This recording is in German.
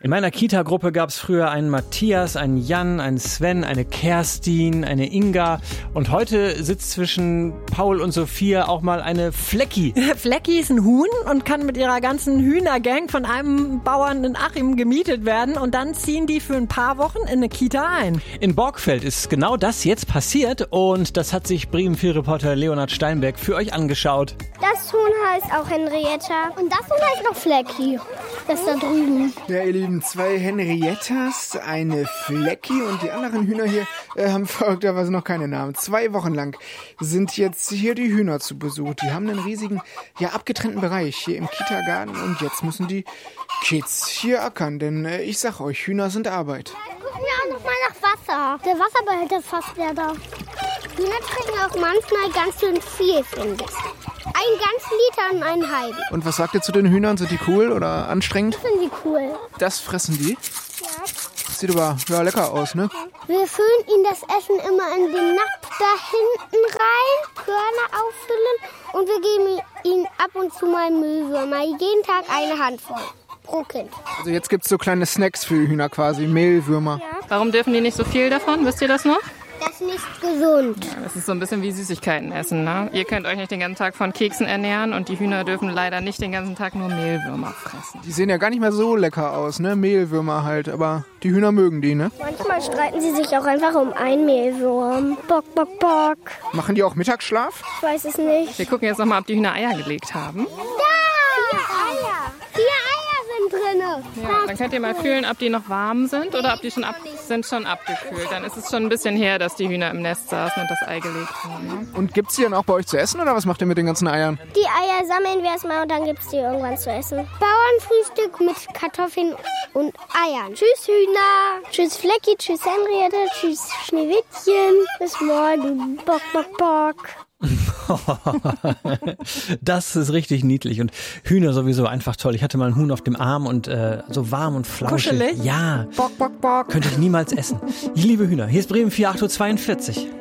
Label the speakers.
Speaker 1: In meiner Kita-Gruppe gab es früher einen Matthias, einen Jan, einen Sven, eine Kerstin, eine Inga und heute sitzt zwischen Paul und Sophia auch mal eine Flecki.
Speaker 2: Flecki ist ein Huhn und kann mit ihrer ganzen Hühnergang von einem Bauern in Achim gemietet werden und dann ziehen die für ein paar Wochen in eine Kita ein.
Speaker 1: In Borgfeld ist genau das jetzt passiert und das hat sich Bremen 4-Reporter Leonhard Steinberg für euch angeschaut.
Speaker 3: Das Huhn heißt auch Henrietta und das Huhn heißt noch Flecki. Das da drüben.
Speaker 4: Ja, ihr Lieben, 2 Henriettas, eine Flecki und die anderen Hühner hier haben verrückterweise noch keine Namen. 2 Wochen lang sind jetzt hier die Hühner zu Besuch. Die haben einen riesigen, abgetrennten Bereich hier im Kita-Garten und jetzt müssen die Kids hier ackern, denn ich sag euch, Hühner sind Arbeit.
Speaker 3: Wir gucken ja auch noch mal nach Wasser. Der Wasserbehälter ist fast leer da. Hühner trinken auch manchmal ganz schön viel, finde ich. 1 ganzen Liter und einen halben.
Speaker 4: Und was sagt ihr zu den Hühnern? Sind die cool oder anstrengend?
Speaker 3: Das finden sie cool.
Speaker 4: Das fressen die?
Speaker 3: Ja.
Speaker 4: Sieht aber lecker aus, ne?
Speaker 3: Wir füllen ihnen das Essen immer in den Napf da hinten rein, Körner auffüllen und wir geben ihnen ab und zu mal Mehlwürmer. Jeden Tag eine Handvoll pro Kind.
Speaker 4: Also jetzt gibt's so kleine Snacks für die Hühner quasi, Mehlwürmer.
Speaker 3: Ja.
Speaker 5: Warum dürfen die nicht so viel davon? Wisst ihr das noch?
Speaker 3: Das ist nicht gesund.
Speaker 5: Ja, das ist so ein bisschen wie Süßigkeiten essen, ne? Ihr könnt euch nicht den ganzen Tag von Keksen ernähren und die Hühner dürfen leider nicht den ganzen Tag nur Mehlwürmer fressen.
Speaker 4: Die sehen ja gar nicht mehr so lecker aus, ne? Mehlwürmer halt, aber die Hühner mögen die, ne?
Speaker 3: Manchmal streiten sie sich auch einfach um einen Mehlwurm. Bock, bock, bock.
Speaker 4: Machen die auch Mittagsschlaf?
Speaker 3: Ich weiß es nicht.
Speaker 5: Wir gucken jetzt nochmal, ob die Hühner Eier gelegt haben.
Speaker 3: Da! 4 Eier. 4 Eier sind drin.
Speaker 5: Ja, dann könnt ihr mal fühlen, ob die noch warm sind oder ob die schon abgekühlt. Dann ist es schon ein bisschen her, dass die Hühner im Nest saßen und das Ei gelegt haben. Ne?
Speaker 4: Und gibt's die dann auch bei euch zu essen oder was macht ihr mit den ganzen Eiern?
Speaker 3: Die Eier sammeln wir erstmal und dann gibt's die irgendwann zu essen. Bauernfrühstück mit Kartoffeln und Eiern. Tschüss Hühner. Tschüss Flecki. Tschüss Henriette. Tschüss Schneewittchen. Bis morgen. Bock, bock, bock.
Speaker 1: Das ist richtig niedlich und Hühner sowieso einfach toll. Ich hatte mal ein Huhn auf dem Arm und so warm und flauschig.
Speaker 2: Kuschelig?
Speaker 1: Ja,
Speaker 4: Bock, bock, bock.
Speaker 1: könnte ich niemals essen. Ich liebe Hühner. Hier ist Bremen 4, 8:42 Uhr.